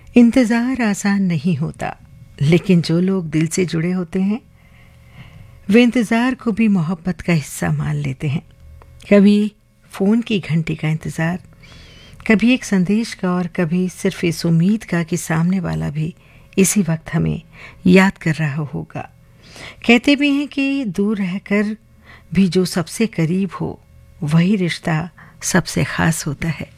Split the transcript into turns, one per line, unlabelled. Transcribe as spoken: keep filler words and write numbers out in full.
इंतज़ार आसान नहीं होता, लेकिन जो लोग दिल से जुड़े होते हैं वे इंतज़ार को भी मोहब्बत का हिस्सा मान लेते हैं। कभी फ़ोन की घंटी का इंतज़ार, कभी एक संदेश का, और कभी सिर्फ इस उम्मीद का कि सामने वाला भी इसी वक्त हमें याद कर रहा होगा। कहते भी हैं कि दूर रहकर भी जो सबसे करीब हो वही रिश्ता सबसे ख़ास होता है।